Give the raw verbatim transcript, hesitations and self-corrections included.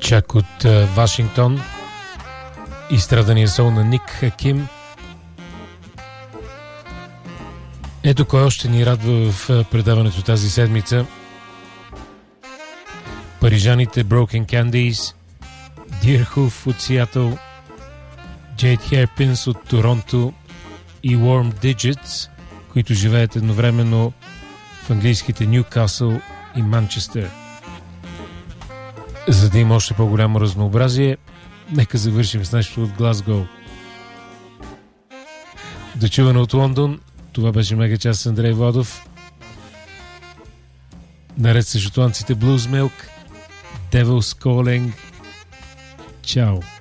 Чак от uh, Вашингтон, изстрадания сол на Ник Хаким. Ето кой още ни радва в предаването тази седмица. Парижаните Broken Candies, Deerhoof от Сиатъл, Jade Hairpins от Торонто и Warm Digits, които живеят едновременно в английските Нюкасъл и Манчестър. За да има още по-голямо разнообразие, нека завършим с нещо от Глазгоу. Дочуване от Лондон, това беше Мега час с Андрей Владов. Наред с шотландците Blues Milk, Devil's Calling. Чао!